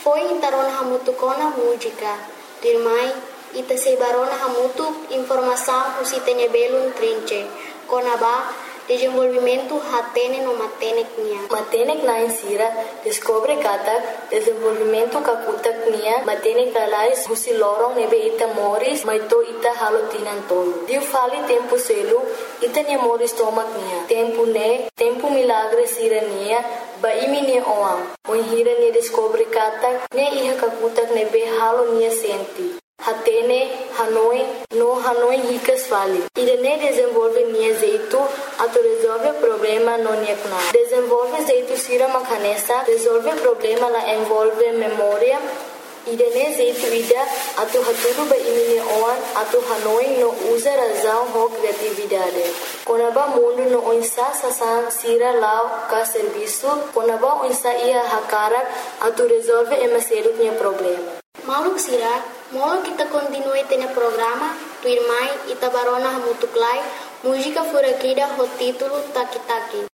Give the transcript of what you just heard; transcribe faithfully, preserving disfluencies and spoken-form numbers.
Foi itarona hamutu kona música, dirmai ita sei barona hamutu informação usitene belum trinche, kona ba desenvolvimento hatene no matenek nia. Matenek na insira descobre katak desenvolvimento kakutak nia matenek alais husi lorong nebe ita moris maito ita halo tinan tolo. Diu fali tempo selu ita nia moris tomak nia. Tempo ne, tempo milagre sira nia ba imi nia oam. Moin hira nia descobre katak ne iha kakutak nebe halo nia senti. Hatene, Hanoi, no Hanoi ricas fali. Irene desenvolve nia jeito, ato resolve problema no nia kuna. Desenvolve jeito sira makanesa, resolve problema la envolve memória. Irene jeito ida, ato haturu ba imini oan, ato Hanoi no usa razão ho criatividade. Konaba mundo no onsa sasan sira lao ka serviço, konaba onsa ia hakara, ato resolve emaseru nia problema. Maluk sira, molo kita continue tene programa, tu irmai ita barona hamutuklai, música furakida ho título Taki Taki.